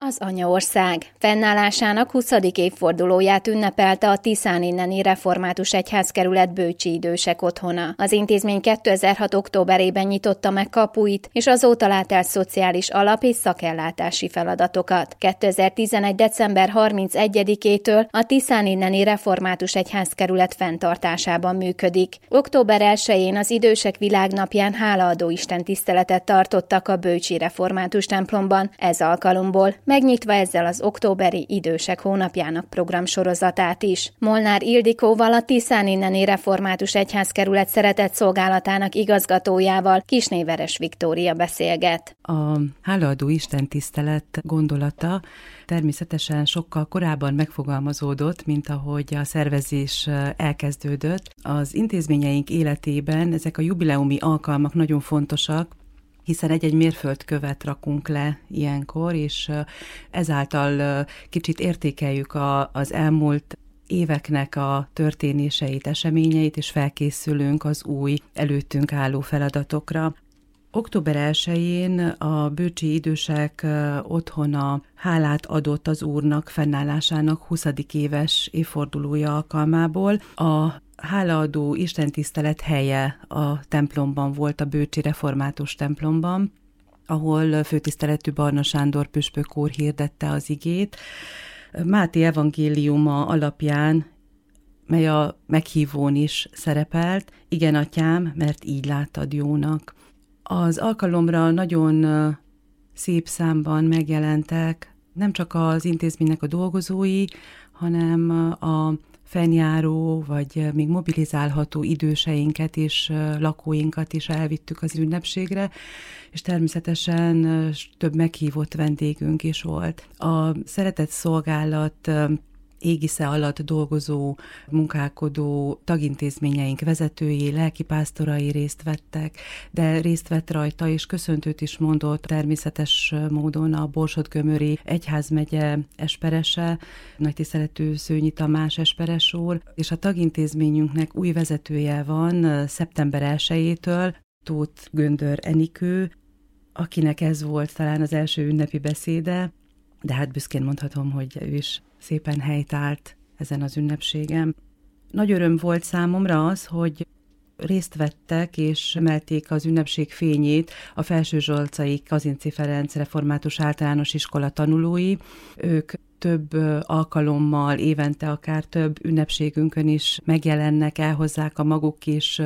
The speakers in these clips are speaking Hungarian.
Az anyaország fennállásának 20. évfordulóját ünnepelte a Tiszáninneni Református Egyházkerület Bőcsi Idősek Otthona. Az intézmény 2006. októberében nyitotta meg kapuit, és azóta lát el szociális alap- és szakellátási feladatokat. 2011. december 31-től a Tiszáninneni Református Egyházkerület fenntartásában működik. Október 1-én az Idősek Világnapján hálaadó istentiszteletet tartottak a Bőcsi Református templomban, ez alkalomból megnyitva ezzel az októberi Idősek hónapjának programsorozatát is. Molnár Ildikóval, a Tiszáninneni Református Egyházkerület szeretetszolgálatának igazgatójával, Kisnéveres Viktória beszélget. A hálaadó istentisztelet gondolata természetesen sokkal korábban megfogalmazódott, mint ahogy a szervezés elkezdődött. Az intézményeink életében ezek a jubileumi alkalmak nagyon fontosak, hiszen egy-egy mérföldkövet rakunk le ilyenkor, és ezáltal kicsit értékeljük az elmúlt éveknek a történéseit, eseményeit, és felkészülünk az új, előttünk álló feladatokra. Október 1-én a Bőcsi Idősek Otthona hálát adott az Úrnak fennállásának 20. éves évfordulója alkalmából. A hálaadó istentisztelet helye a templomban volt, a Bőcsi Református templomban, ahol főtiszteletű Barna Sándor püspök úr hirdette az igét. Máté evangéliuma alapján, mely a meghívón is szerepelt: igen, atyám, mert így láttad jónak. Az alkalomra nagyon szép számban megjelentek nem csak az intézménynek a dolgozói, hanem a fennjáró, vagy még mobilizálható időseinket és lakóinkat is elvittük az ünnepségre, és természetesen több meghívott vendégünk is volt. A szeretetszolgálat égisze alatt dolgozó, munkálkodó tagintézményeink vezetői, lelkipásztorai részt vettek, de részt vett rajta, és köszöntőt is mondott természetes módon a Borsod-Gömöri Egyházmegye esperese, nagytiszteletű Szőnyi Tamás esperes úr, és a tagintézményünknek új vezetője van szeptember 1-től, Tóth Göndör Enikő, akinek ez volt talán az első ünnepi beszéde, de hát büszkén mondhatom, hogy ő is szépen helytált ezen az ünnepségen. Nagy öröm volt számomra az, hogy részt vettek és emelték az ünnepség fényét a Felsőzsolcai Kazinczy Ferenc Református Általános Iskola tanulói. Ők több alkalommal, évente akár több ünnepségünkön is megjelennek, elhozzák a maguk kis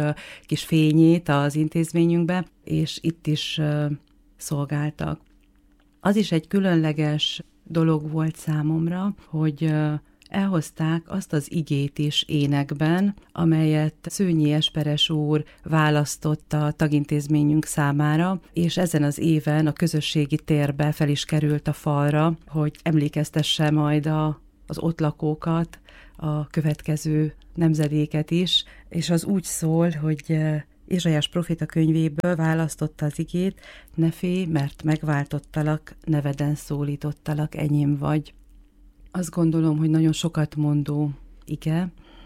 fényét az intézményünkbe, és itt is szolgáltak. Az is egy különleges dolog volt számomra, hogy elhozták azt az igét is énekben, amelyet Szőnyi esperes úr választott a tagintézményünk számára, és ezen az éven a közösségi térbe fel is került a falra, hogy emlékeztesse majd az ott lakókat, a következő nemzedéket is, és az úgy szól, hogy Ézsaiás proféta könyvéből választotta az igét: ne félj, mert megváltottalak, neveden szólítottalak, enyém vagy. Azt gondolom, hogy nagyon sokat mondó ige,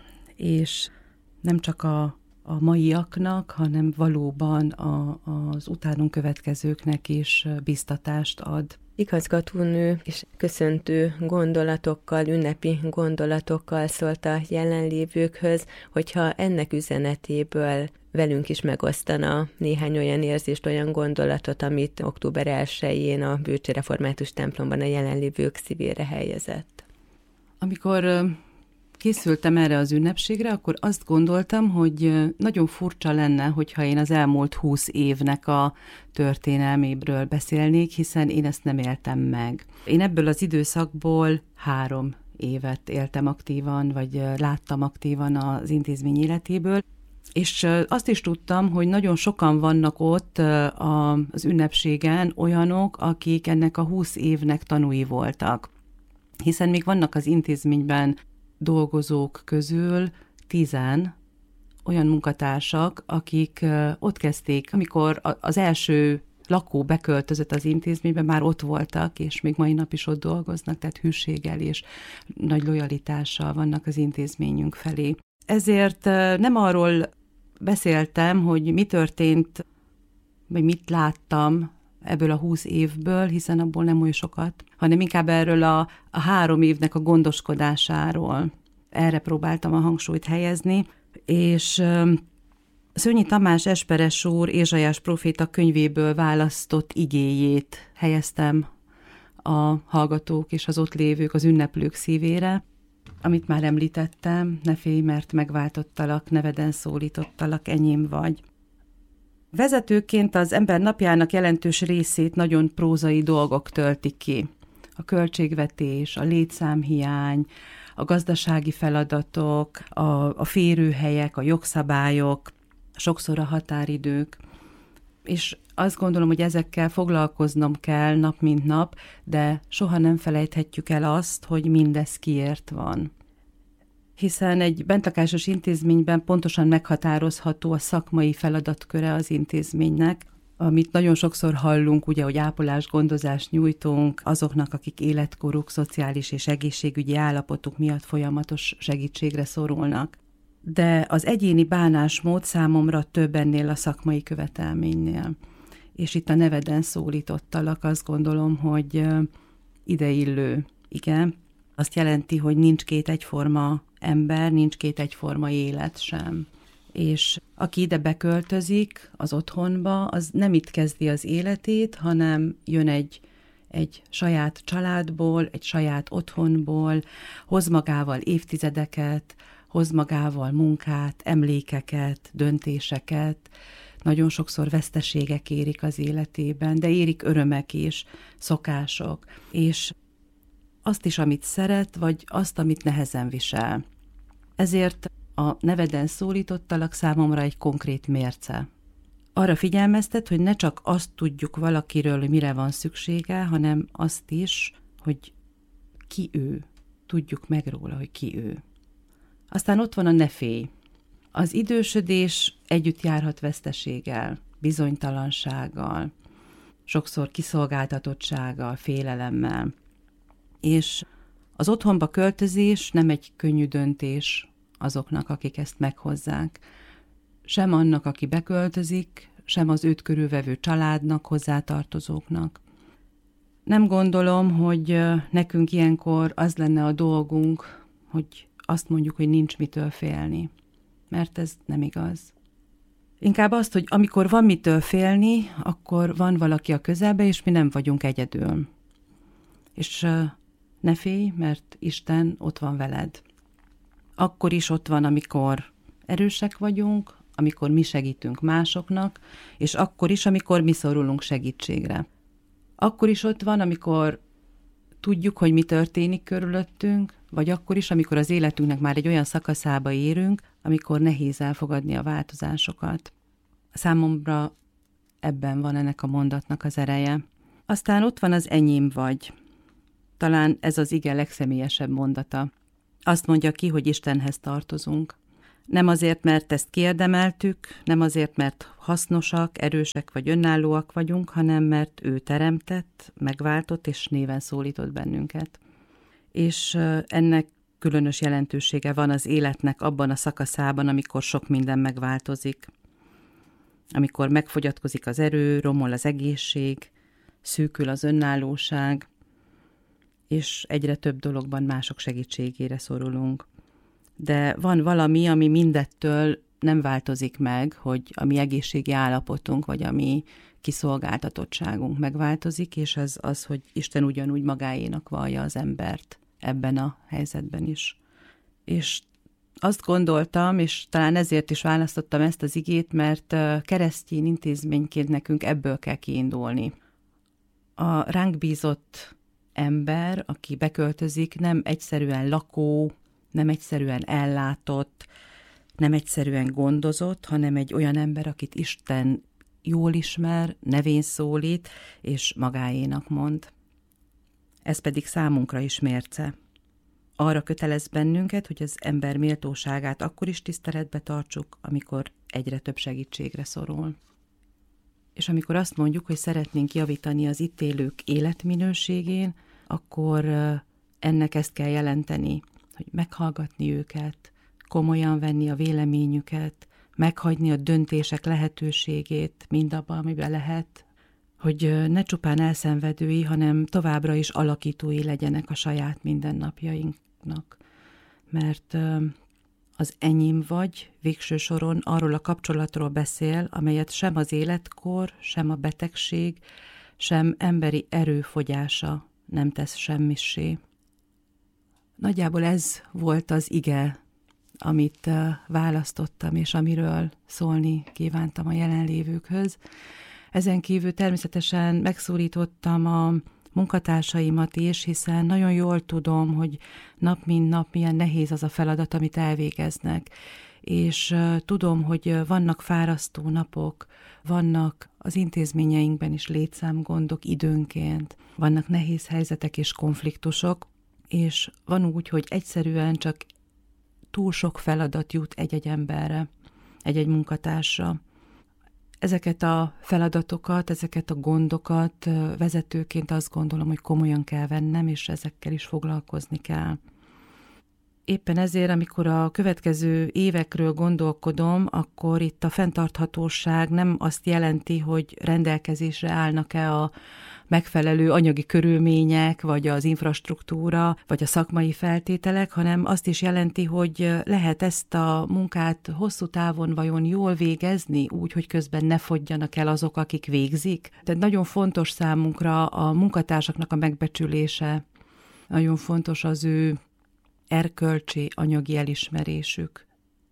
és nem csak a maiaknak, hanem valóban az utánunk következőknek is biztatást ad. Igazgatónő és köszöntő gondolatokkal, ünnepi gondolatokkal szólt a jelenlévőkhöz, hogyha ennek üzenetéből velünk is megosztana néhány olyan érzést, olyan gondolatot, amit október 1-én a Bőcsi Református templomban a jelenlévők szívére helyezett. Amikor készültem erre az ünnepségre, akkor azt gondoltam, hogy nagyon furcsa lenne, hogyha én az elmúlt 20 évnek a történelméből beszélnék, hiszen én ezt nem éltem meg. Én ebből az időszakból 3 évet éltem aktívan, vagy láttam aktívan az intézmény életéből, és azt is tudtam, hogy nagyon sokan vannak ott az ünnepségen olyanok, akik ennek a 20 évnek tanúi voltak. Hiszen még vannak az intézményben dolgozók közül 10 olyan munkatársak, akik ott kezdték, amikor az első lakó beköltözött az intézménybe, már ott voltak, és még mai nap is ott dolgoznak, tehát hűséggel és nagy lojalitással vannak az intézményünk felé. Ezért nem arról beszéltem, hogy mi történt, vagy mit láttam ebből a 20 évből, hiszen abból nem oly sokat, hanem inkább erről a 3 évnek a gondoskodásáról. Erre próbáltam a hangsúlyt helyezni, és Szőnyi Tamás Esperes úr Ézsaiás próféta könyvéből választott igéjét helyeztem a hallgatók és az ott lévők, az ünneplők szívére, amit már említettem: ne félj, mert megváltottalak, neveden szólítottalak, enyém vagy. Vezetőként az ember napjának jelentős részét nagyon prózai dolgok töltik ki. A költségvetés, a létszámhiány, a gazdasági feladatok, a férőhelyek, a jogszabályok, sokszor a határidők, és azt gondolom, hogy ezekkel foglalkoznom kell nap mint nap, de soha nem felejthetjük el azt, hogy mindez kiért van. Hiszen egy bentlakásos intézményben pontosan meghatározható a szakmai feladatköre az intézménynek, amit nagyon sokszor hallunk, ugye, hogy ápolást, gondozást nyújtunk azoknak, akik életkoruk, szociális és egészségügyi állapotuk miatt folyamatos segítségre szorulnak. De az egyéni bánásmód számomra több ennél a szakmai követelménynél. És itt a neveden szólítottalak, azt gondolom, hogy ideillő. Igen, azt jelenti, hogy nincs két egyforma ember, nincs két egyforma élet sem. És aki ide beköltözik az otthonba, az nem itt kezdi az életét, hanem jön egy saját családból, egy saját otthonból, hoz magával évtizedeket, hoz magával munkát, emlékeket, döntéseket. Nagyon sokszor veszteségek érik az életében, de érik örömek is, szokások, és azt is, amit szeret, vagy azt, amit nehezen visel. Ezért a neveden szólítottalak számomra egy konkrét mérce. Arra figyelmeztet, hogy ne csak azt tudjuk valakiről, hogy mire van szüksége, hanem azt is, hogy ki ő. Tudjuk meg róla, hogy ki ő. Aztán ott van a ne félj. Az idősödés együtt járhat veszteséggel, bizonytalansággal, sokszor kiszolgáltatottsággal, félelemmel. És az otthonba költözés nem egy könnyű döntés azoknak, akik ezt meghozzák. Sem annak, aki beköltözik, sem az őt körülvevő családnak, hozzátartozóknak. Nem gondolom, hogy nekünk ilyenkor az lenne a dolgunk, hogy azt mondjuk, hogy nincs mitől félni, mert ez nem igaz. Inkább azt, hogy amikor van mitől félni, akkor van valaki a közelbe, és mi nem vagyunk egyedül. És ne félj, mert Isten ott van veled. Akkor is ott van, amikor erősek vagyunk, amikor mi segítünk másoknak, és akkor is, amikor mi szorulunk segítségre. Akkor is ott van, amikor tudjuk, hogy mi történik körülöttünk, vagy akkor is, amikor az életünknek már egy olyan szakaszába érünk, amikor nehéz elfogadni a változásokat. Számomra ebben van ennek a mondatnak az ereje. Aztán ott van az enyém vagy. Talán ez az ige legszemélyesebb mondata. Azt mondja ki, hogy Istenhez tartozunk. Nem azért, mert ezt kiérdemeltük, nem azért, mert hasznosak, erősek vagy önállóak vagyunk, hanem mert ő teremtett, megváltott és néven szólított bennünket. És ennek különös jelentősége van az életnek abban a szakaszában, amikor sok minden megváltozik. Amikor megfogyatkozik az erő, romol az egészség, szűkül az önállóság, és egyre több dologban mások segítségére szorulunk. De van valami, ami mindettől nem változik meg, hogy a mi egészségi állapotunk, vagy a mi kiszolgáltatottságunk megváltozik, és ez az, hogy Isten ugyanúgy magáénak vallja az embert ebben a helyzetben is. És azt gondoltam, és talán ezért is választottam ezt az igét, mert keresztény intézményként nekünk ebből kell kiindulni. A ránk bízott ember, aki beköltözik, nem egyszerűen lakó, nem egyszerűen ellátott, nem egyszerűen gondozott, hanem egy olyan ember, akit Isten jól ismer, nevén szólít, és magáénak mond. Ez pedig számunkra is mérce. Arra kötelez bennünket, hogy az ember méltóságát akkor is tiszteletbe tartsuk, amikor egyre több segítségre szorul. És amikor azt mondjuk, hogy szeretnénk javítani az itt élők életminőségén, akkor ennek ezt kell jelenteni, hogy meghallgatni őket, komolyan venni a véleményüket, meghagyni a döntések lehetőségét mindabban, amiben lehet, hogy ne csupán elszenvedői, hanem továbbra is alakítói legyenek a saját mindennapjainknak. Mert az enyém vagy végső soron arról a kapcsolatról beszél, amelyet sem az életkor, sem a betegség, sem emberi erőfogyása nem tesz semmissé. Nagyjából ez volt az ige, amit választottam, és amiről szólni kívántam a jelenlévőkhöz. Ezen kívül természetesen megszólítottam a munkatársaimat is, hiszen nagyon jól tudom, hogy nap mint nap milyen nehéz az a feladat, amit elvégeznek. És tudom, hogy vannak fárasztó napok, vannak az intézményeinkben is létszámgondok időnként, vannak nehéz helyzetek és konfliktusok, és van úgy, hogy egyszerűen csak túl sok feladat jut egy-egy emberre, egy-egy munkatársra. Ezeket a feladatokat, ezeket a gondokat vezetőként azt gondolom, hogy komolyan kell vennem, és ezekkel is foglalkozni kell. Éppen ezért, amikor a következő évekről gondolkodom, akkor itt a fenntarthatóság nem azt jelenti, hogy rendelkezésre állnak-e a megfelelő anyagi körülmények, vagy az infrastruktúra, vagy a szakmai feltételek, hanem azt is jelenti, hogy lehet ezt a munkát hosszú távon vajon jól végezni, úgy, hogy közben ne fogyjanak el azok, akik végzik. Tehát nagyon fontos számunkra a munkatársaknak a megbecsülése, nagyon fontos az ő erkölcsi, anyagi elismerésük.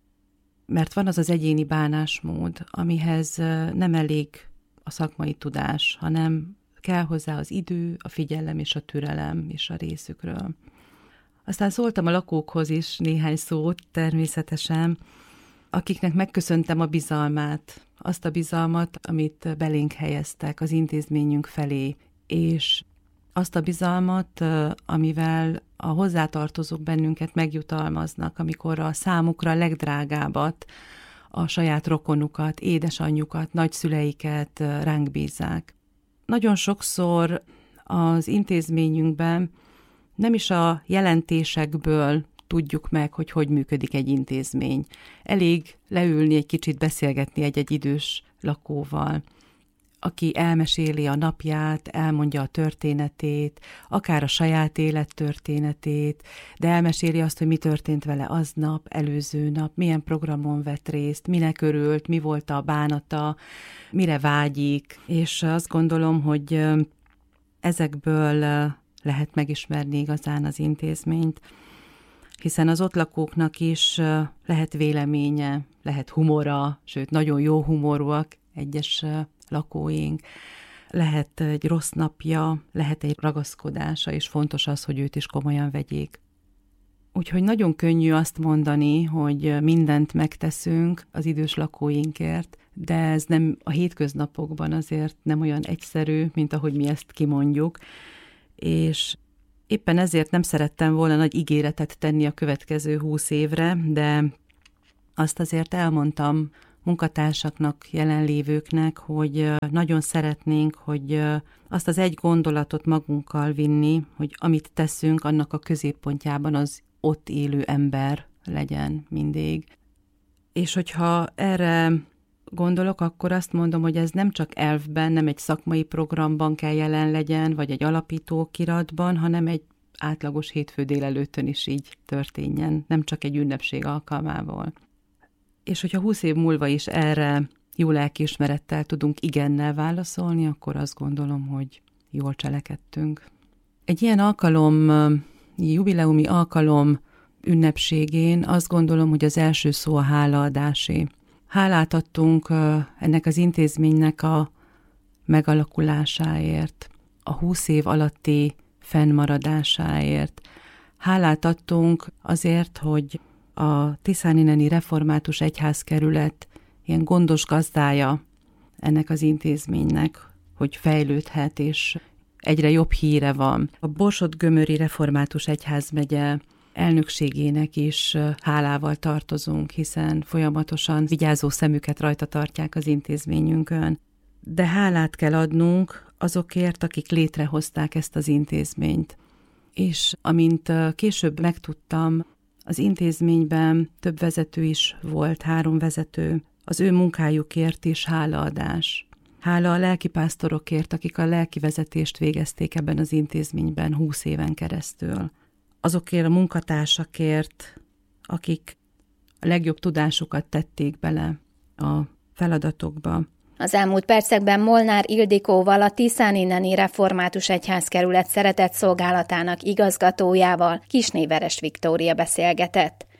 Mert van az az egyéni bánásmód, amihez nem elég a szakmai tudás, hanem kell hozzá az idő, a figyelem és a türelem is a részükről. Aztán szóltam a lakókhoz is néhány szót természetesen, akiknek megköszöntem a bizalmát, azt a bizalmat, amit belénk helyeztek az intézményünk felé, és azt a bizalmat, amivel a hozzátartozók bennünket megjutalmaznak, amikor a számukra legdrágábbat, a saját rokonukat, édesanyjukat, nagyszüleiket ránk bízzák. Nagyon sokszor az intézményünkben nem is a jelentésekből tudjuk meg, hogy hogy működik egy intézmény. Elég leülni, egy kicsit beszélgetni egy-egy idős lakóval, aki elmeséli a napját, elmondja a történetét, akár a saját élettörténetét, de elmeséli azt, hogy mi történt vele aznap, előző nap, milyen programon vett részt, minek örült, mi volt a bánata, mire vágyik, és azt gondolom, hogy ezekből lehet megismerni igazán az intézményt, hiszen az ott lakóknak is lehet véleménye, lehet humora, sőt, nagyon jó humorúak egyes lakóink, lehet egy rossz napja, lehet egy ragaszkodása, és fontos az, hogy őt is komolyan vegyék. Úgyhogy nagyon könnyű azt mondani, hogy mindent megteszünk az idős lakóinkért, de ez nem a hétköznapokban azért nem olyan egyszerű, mint ahogy mi ezt kimondjuk, és éppen ezért nem szerettem volna nagy ígéretet tenni a következő 20 évre, de azt azért elmondtam munkatársaknak, jelenlévőknek, hogy nagyon szeretnénk, hogy azt az egy gondolatot magunkkal vinni, hogy amit teszünk, annak a középpontjában az ott élő ember legyen mindig. És hogyha erre gondolok, akkor azt mondom, hogy ez nem csak elvben, nem egy szakmai programban kell jelen legyen, vagy egy alapítókiratban, hanem egy átlagos hétfő délelőttön is így történjen, nem csak egy ünnepség alkalmával. És hogyha 20 év múlva is erre jó lelkiismerettel tudunk igennel válaszolni, akkor azt gondolom, hogy jól cselekedtünk. Egy ilyen alkalom, jubileumi alkalom ünnepségén azt gondolom, hogy az első szó a hálaadásé. Hálát adtunk ennek az intézménynek a megalakulásáért, a 20 év alatti fennmaradásáért. Hálát adtunk azért, hogy a Tiszánineni Református Egyházkerület ilyen gondos gazdája ennek az intézménynek, hogy fejlődhet, és egyre jobb híre van. A Borsod-Gömöri Református Egyházmegye elnökségének is hálával tartozunk, hiszen folyamatosan vigyázó szemüket rajta tartják az intézményünkön. De hálát kell adnunk azokért, akik létrehozták ezt az intézményt. És amint később megtudtam, az intézményben több vezető is volt, 3 vezető, az ő munkájukért is hálaadás. Hála a lelkipásztorokért, akik a lelkivezetést végezték ebben az intézményben 20 éven keresztül. Azokért a munkatársakért, akik a legjobb tudásukat tették bele a feladatokba. Az elmúlt percekben Molnár Ildikóval, a Tiszáninneni Református Egyházkerület szeretett szolgálatának igazgatójával, Kisné Veres Viktória beszélgetett.